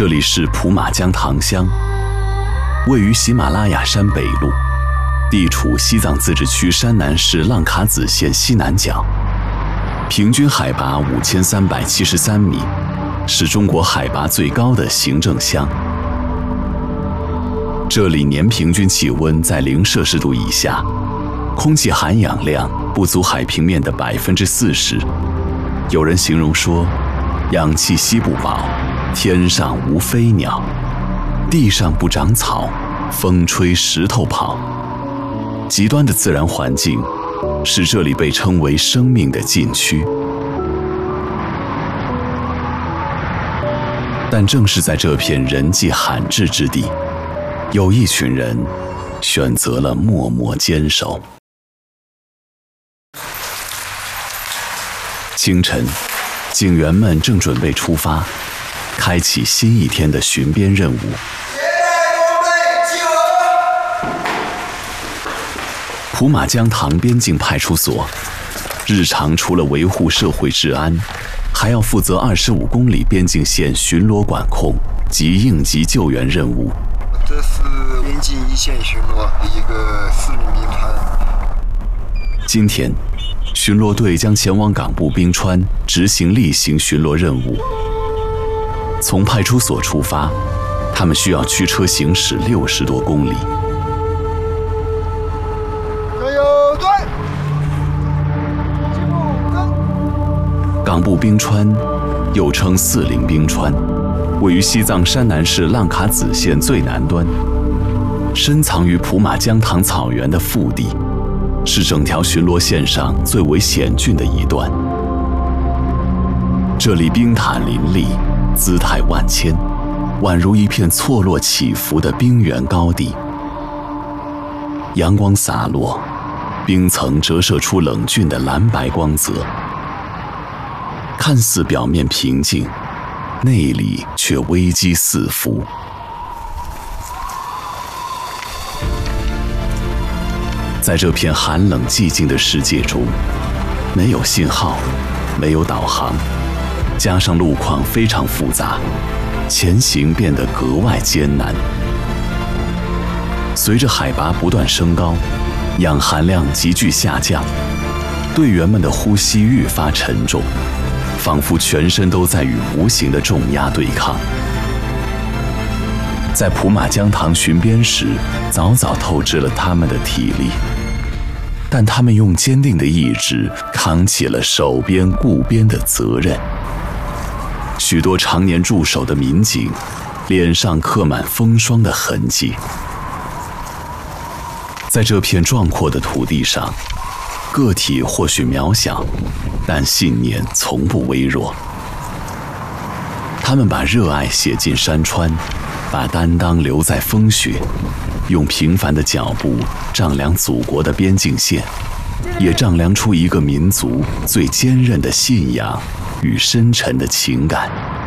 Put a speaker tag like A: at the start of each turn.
A: 这里是普马江塘乡，位于喜马拉雅山北麓，地处西藏自治区山南市浪卡子县西南角，平均海拔5373米，是中国海拔最高的行政乡。这里年平均气温在0摄氏度以下，空气含氧量不足海平面的40%。有人形容说，氧气吸不饱，天上无飞鸟，地上不长草，风吹石头跑。极端的自然环境，使这里被称为生命的禁区。但正是在这片人迹罕至之地，有一群人选择了默默坚守。清晨，警员们正准备出发，开启新一天的巡边任务。普马江塘边境派出所日常除了维护社会治安，还要负责25公里边境线巡逻管控及应急救援任务。
B: 这是边境一线巡逻一个4名兵团。
A: 今天，巡逻队将前往港部冰川执行例行巡逻任务。从派出所出发，他们需要驱车行驶60多公里。
B: 加油队！
A: 港部冰川又称四岭冰川，位于西藏山南市浪卡子县最南端，深藏于普马江塘草原的腹地，是整条巡逻线上最为险峻的一段。这里冰坦林立，姿态万千，宛如一片错落起伏的冰原高地。阳光洒落，冰层折射出冷峻的蓝白光泽，看似表面平静，内里却危机四伏。在这片寒冷寂静的世界中，没有信号，没有导航，加上路况非常复杂，前行变得格外艰难。随着海拔不断升高，氧含量急剧下降，队员们的呼吸愈发沉重，仿佛全身都在与无形的重压对抗。在普马江塘巡边时，早早透支了他们的体力，但他们用坚定的意志扛起了守边顾边的责任。许多常年驻守的民警脸上刻满风霜的痕迹。在这片壮阔的土地上，个体或许渺小，但信念从不微弱。他们把热爱写进山川，把担当留在风雪，用平凡的脚步丈量祖国的边境线，也丈量出一个民族最坚韧的信仰与深沉的情感。